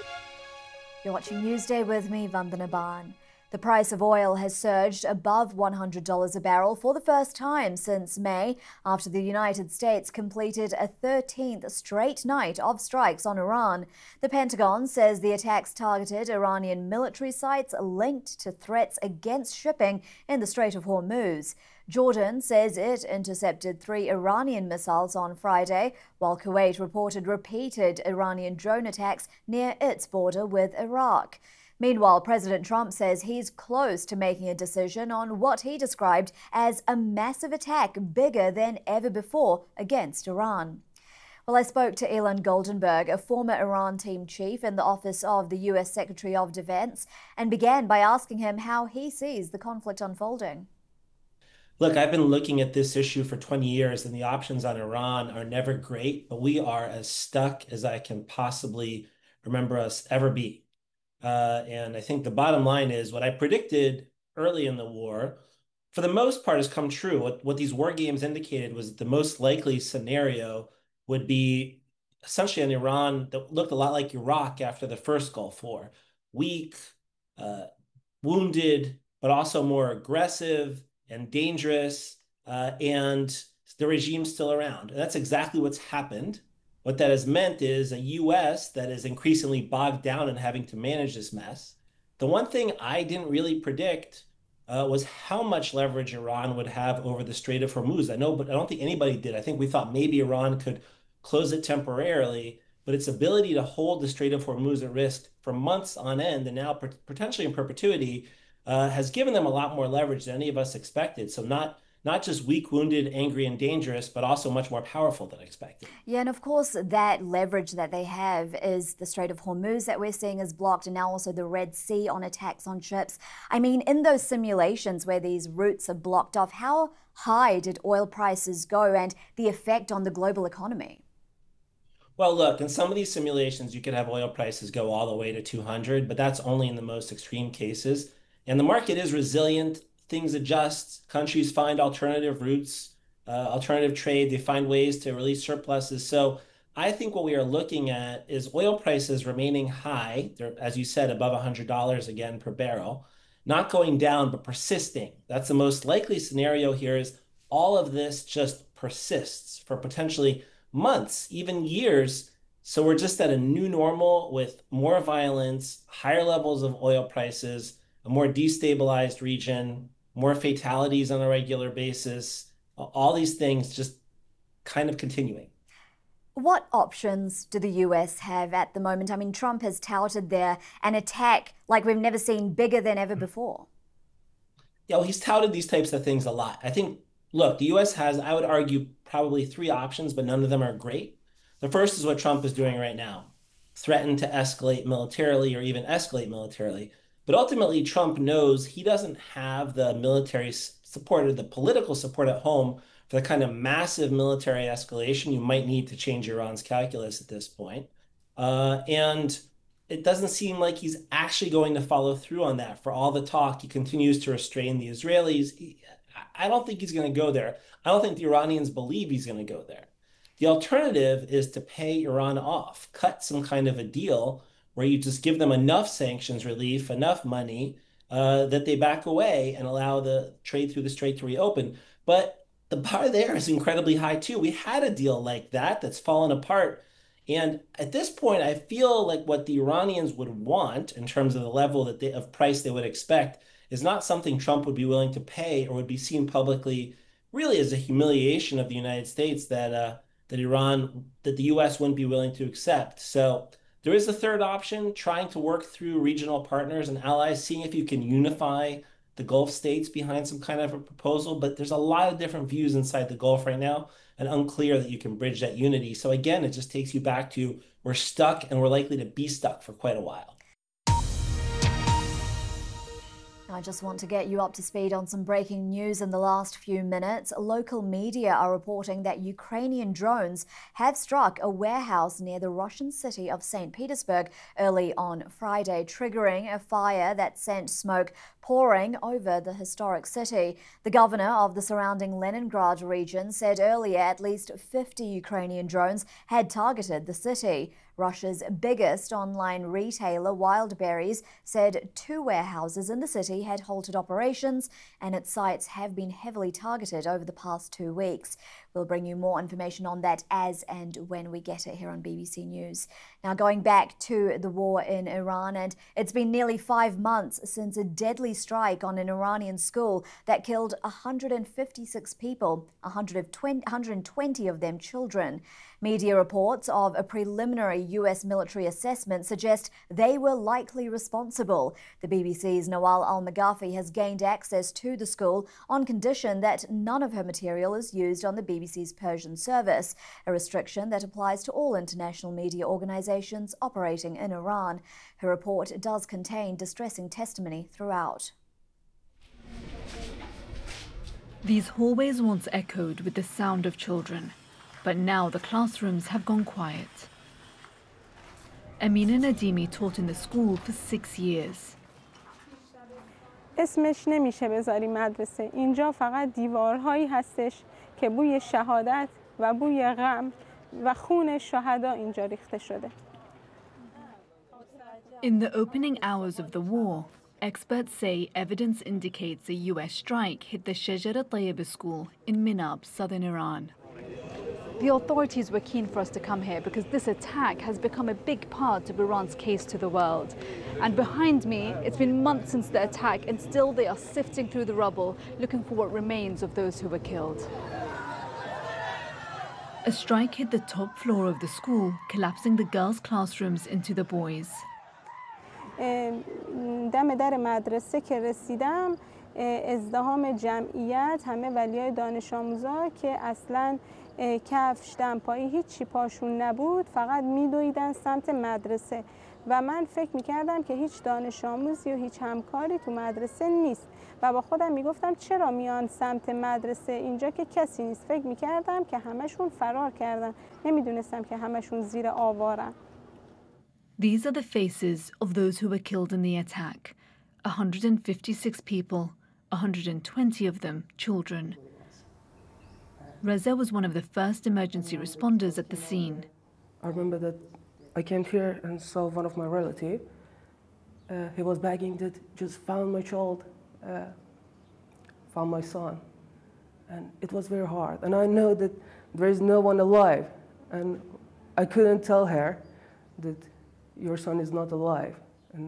You're watching Newsday with me, Vandana Ban. The price of oil has surged above $100 a barrel for the first time since May, after the United States completed a 13th straight night of strikes on Iran. The Pentagon says the attacks targeted Iranian military sites linked to threats against shipping in the Strait of Hormuz. Jordan says it intercepted 3 Iranian missiles on Friday, while Kuwait reported repeated Iranian drone attacks near its border with Iraq. Meanwhile, President Trump says he's close to making a decision on what he described as a massive attack bigger than ever before against Iran. Well, I spoke to Ilan Goldenberg, a former Iran team chief in the office of the U.S. Secretary of Defense, and began by asking him how he sees the conflict unfolding. Look, I've been looking at this issue for 20 years, and the options on Iran are never great, but we are as stuck as I can possibly remember us ever be. And I think the bottom line is what I predicted early in the war, for the most part, has come true. What these war games indicated was that the most likely scenario would be essentially an Iran that looked a lot like Iraq after the first Gulf War. Weak, uh, wounded, but also more aggressive and dangerous, and the regime's still around. And that's exactly what's happened. What that has meant is a US that is increasingly bogged down and having to manage this mess. The one thing I didn't really predict was how much leverage Iran would have over the Strait of Hormuz. I know, but I don't think anybody did. I think we thought maybe Iran could close it temporarily, but its ability to hold the Strait of Hormuz at risk for months on end and now potentially in perpetuity has given them a lot more leverage than any of us expected. So not just weak, wounded, angry, and dangerous, but also much more powerful than expected. Yeah, and of course, that leverage that they have is the Strait of Hormuz that we're seeing is blocked, and now also the Red Sea on attacks on ships. I mean, in those simulations where these routes are blocked off, how high did oil prices go and the effect on the global economy? Well, look, in some of these simulations, you could have oil prices go all the way to 200, but that's only in the most extreme cases. And the market is resilient. Things adjust. Countries find alternative routes, alternative trade. They find ways to release surpluses. So I think what we are looking at is oil prices remaining high. They're, as you said, above $100 again per barrel, not going down, but persisting. That's the most likely scenario here is all of this just persists for potentially months, even years. So we're just at a new normal with more violence, higher levels of oil prices, a more destabilized region, more fatalities on a regular basis, all these things just kind of continuing. What options do the US have at the moment? I mean, Trump has touted there an attack like we've never seen, bigger than ever before. Yeah, well, he's touted these types of things a lot. I think, look, the US has, I would argue, probably 3 options, but none of them are great. The first is what Trump is doing right now, threaten to escalate militarily or even escalate militarily. But ultimately, Trump knows he doesn't have the military support or the political support at home for the kind of massive military escalation you might need to change Iran's calculus at this point. And it doesn't seem like he's actually going to follow through on that. For all the talk, he continues to restrain the Israelis. I don't think he's going to go there. I don't think the Iranians believe he's going to go there. The alternative is to pay Iran off, cut some kind of a deal where you just give them enough sanctions relief, enough money that they back away and allow the trade through the strait to reopen. But the bar there is incredibly high too. We had a deal like that that's fallen apart. And at this point, I feel like what the Iranians would want in terms of the level of price they would expect is not something Trump would be willing to pay or would be seen publicly really as a humiliation of the United States that the US wouldn't be willing to accept. So there is a third option, trying to work through regional partners and allies, seeing if you can unify the Gulf states behind some kind of a proposal. But there's a lot of different views inside the Gulf right now and unclear that you can bridge that unity. So again, it just takes you back to we're stuck and we're likely to be stuck for quite a while. I just want to get you up to speed on some breaking news in the last few minutes. Local media are reporting that Ukrainian drones have struck a warehouse near the Russian city of St. Petersburg early on Friday, triggering a fire that sent smoke pouring over the historic city. The governor of the surrounding Leningrad region said earlier at least 50 Ukrainian drones had targeted the city. Russia's biggest online retailer, Wildberries, said 2 warehouses in the city had halted operations and its sites have been heavily targeted over the past 2 weeks. We'll bring you more information on that as and when we get it here on BBC News. Now, going back to the war in Iran, and it's been nearly 5 months since a deadly strike on an Iranian school that killed 156 people, 120 of them children. Media reports of a preliminary US military assessment suggest they were likely responsible. The BBC's Nawal Al-Maghafi has gained access to the school on condition that none of her material is used on the BBC's Persian service, a restriction that applies to all international media organizations operating in Iran. Her report does contain distressing testimony throughout. These hallways once echoed with the sound of children, but now the classrooms have gone quiet. Amina Nadimi taught in the school for 6 years. اسمش نمیشه بذاری مدرسه. اینجا فقط دیوارهایی هستش که بوی شهادت و بوی غم و خون شهدا اینجا ریخته شده. In the opening hours of the war, experts say evidence indicates a US strike hit the Shajar al-Tayyib school in Minab, southern Iran. The authorities were keen for us to come here because this attack has become a big part of Iran's case to the world. And behind me, it's been months since the attack and still they are sifting through the rubble looking for what remains of those who were killed. A strike hit the top floor of the school, collapsing the girls' classrooms into the boys'. دم در مدرسه که رسیدم ازدحام جمعیت همه ولیای دانش آموزا که اصلاً کفش دمپایی هیچی پاشون نبود فقط میدویدن سمت مدرسه و من فکر میکردم که هیچ دانش آموزی و هیچ همکاری تو مدرسه نیست و با خودم میگفتم چرا میان سمت مدرسه اینجا که کسی نیست. فکر میکردم که همشون فرار کردن. نمیدونستم که همشون زیر آوارن. These are the faces of those who were killed in the attack. 156 people, 120 of them children. Reza was one of the first emergency responders at the scene. I remember that I came here and saw one of my relatives. He was begging that just found my child, found my son. And it was very hard. And I know that there is no one alive. And I couldn't tell her that your son is not alive. And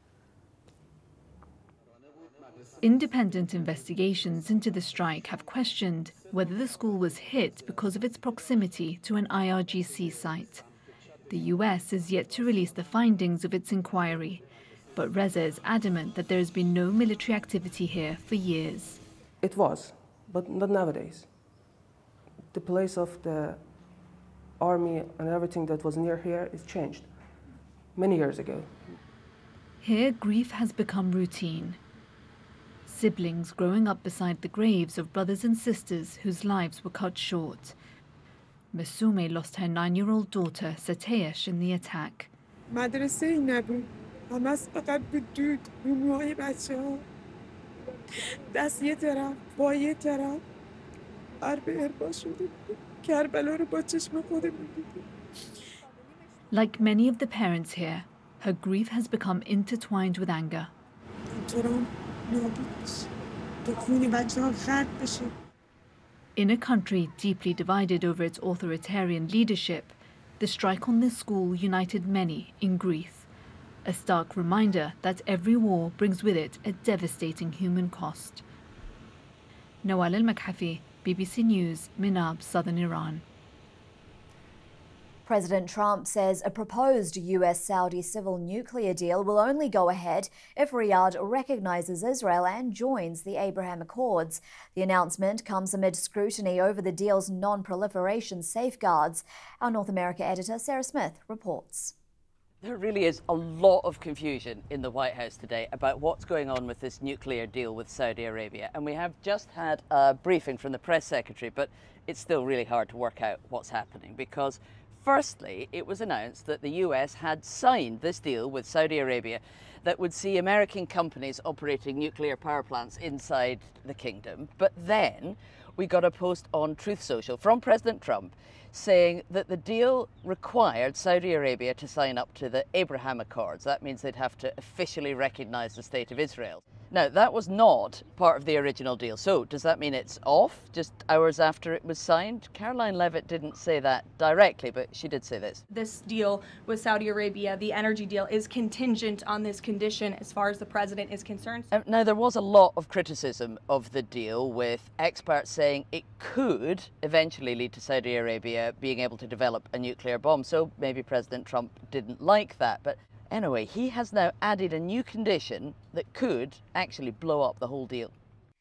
independent investigations into the strike have questioned whether the school was hit because of its proximity to an IRGC site. The US is yet to release the findings of its inquiry, but Reza is adamant that there has been no military activity here for years. it was, but not nowadays. The place of the army and everything that was near here is changed many years ago. Here, grief has become routine. Siblings growing up beside the graves of brothers and sisters whose lives were cut short. Masume lost her 9-year-old daughter, Satesh, in the attack. مدرسه نبود. همش فقط بود دود. روموهای بچه‌ها. دست یه طرف، با یه طرف. حرب اربا شده بود. کربلا رو با چشم خودمون دیدیم. Like many of the parents here, her grief has become intertwined with anger. In a country deeply divided over its authoritarian leadership, the strike on this school united many in grief, a stark reminder that every war brings with it a devastating human cost. Nawal Al-Maghafi, BBC News, Minab, southern Iran. President Trump says a proposed US-Saudi civil nuclear deal will only go ahead if Riyadh recognizes Israel and joins the Abraham Accords. The announcement comes amid scrutiny over the deal's non-proliferation safeguards. Our North America editor, Sarah Smith, reports. There really is a lot of confusion in the White House today about what's going on with this nuclear deal with Saudi Arabia. And we have just had a briefing from the press secretary, but it's still really hard to work out what's happening because Firstly, it was announced that the US had signed this deal with Saudi Arabia that would see American companies operating nuclear power plants inside the kingdom. But then we got a post on Truth Social from President Trump saying that the deal required Saudi Arabia to sign up to the Abraham Accords. That means they'd have to officially recognize the State of Israel. Now, that was not part of the original deal. So does that mean it's off just hours after it was signed? Caroline Levitt didn't say that directly, but she did say this. This deal with Saudi Arabia, the energy deal, is contingent on this condition as far as the president is concerned. Now, there was a lot of criticism of the deal, with experts saying it could eventually lead to Saudi Arabia being able to develop a nuclear bomb. So maybe President Trump didn't like that. But anyway, he has now added a new condition that could actually blow up the whole deal.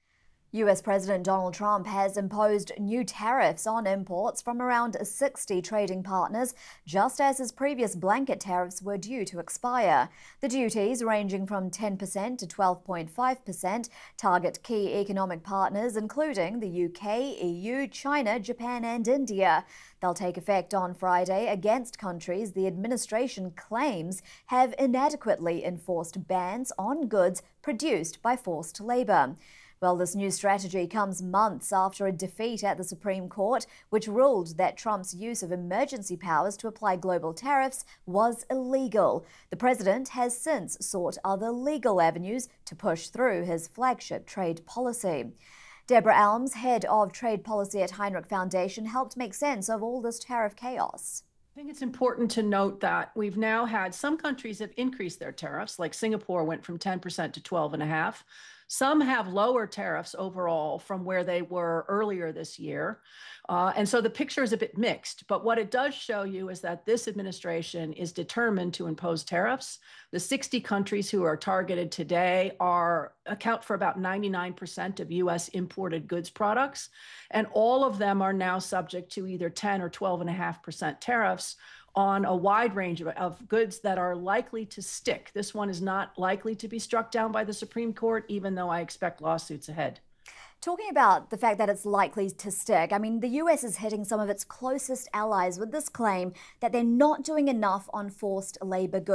US President Donald Trump has imposed new tariffs on imports from around 60 trading partners, just as his previous blanket tariffs were due to expire. The duties, ranging from 10% to 12.5%, target key economic partners including the UK, EU, China, Japan and India. They'll take effect on Friday against countries the administration claims have inadequately enforced bans on goods produced by forced labour. Well, this new strategy comes months after a defeat at the Supreme Court, which ruled that Trump's use of emergency powers to apply global tariffs was illegal. The president has since sought other legal avenues to push through his flagship trade policy. Deborah Elms, head of trade policy at Heinrich Foundation, helped make sense of all this tariff chaos. I think it's important to note that we've now had some countries have increased their tariffs, like Singapore went from 10% to 12.5%. Some have lower tariffs overall from where they were earlier this year. And so the picture is a bit mixed. But what it does show you is that this administration is determined to impose tariffs. The 60 countries who are targeted today account for about 99% of U.S. imported goods products. And all of them are now subject to either 10 or 12.5% tariffs on a wide range of goods that are likely to stick. This one is not likely to be struck down by the Supreme Court, even though I expect lawsuits ahead. Talking about the fact that it's likely to stick, I mean, the US is hitting some of its closest allies with this claim that they're not doing enough on forced labor goods.